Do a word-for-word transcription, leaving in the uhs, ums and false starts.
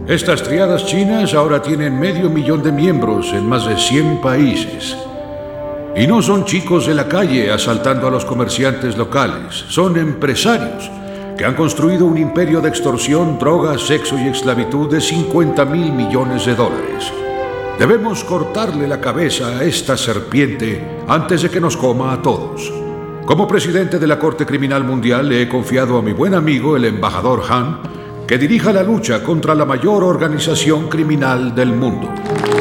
Estas triadas chinas ahora tienen medio millón de miembros en más de cien países. Y no son chicos de la calle asaltando a los comerciantes locales, son empresarios que han construido un imperio de extorsión, drogas, sexo y esclavitud de cincuenta mil millones de dólares. Debemos cortarle la cabeza a esta serpiente antes de que nos coma a todos. Como presidente de la Corte Criminal Mundial le he confiado a mi buen amigo, el embajador Han, que dirija la lucha contra la mayor organización criminal del mundo.